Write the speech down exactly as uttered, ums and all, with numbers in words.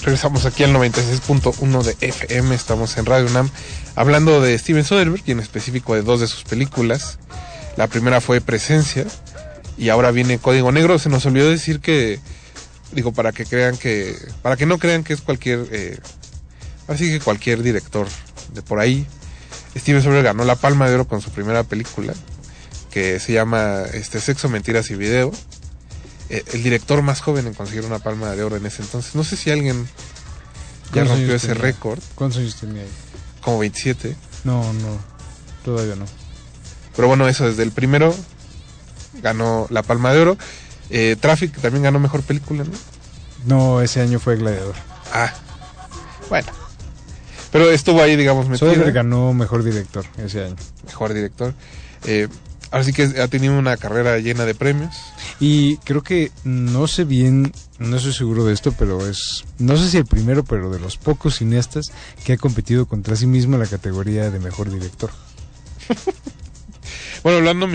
Regresamos aquí al noventa y seis punto uno de F M, estamos en Radio UNAM hablando de Steven Soderbergh y en específico de dos de sus películas. La primera fue Presencia y ahora viene Código Negro. Se nos olvidó decir que, digo, para que crean que, para que no crean que es cualquier, eh, así que cualquier director de por ahí. Steven Soderbergh ganó la Palma de Oro con su primera película, que se llama este Sexo, Mentiras y Video. Eh, el director más joven en conseguir una Palma de Oro en ese entonces. No sé si alguien ya rompió ese récord. ¿Cuántos años tenía ahí? Como veintisiete. No, no, todavía no. Pero bueno, eso, desde el primero ganó la Palma de Oro. eh, Traffic también ganó mejor película, ¿no? No, ese año fue Gladiador. Ah, bueno, pero estuvo ahí, digamos, metido. Soderbergh ganó mejor director ese año. Mejor director. eh, Ahora sí que ha tenido una carrera llena de premios. Y creo que, no sé bien, no estoy seguro de esto, pero es, no sé si el primero, pero de los pocos cineastas que ha competido contra sí mismo en la categoría de mejor director. Bueno, hablando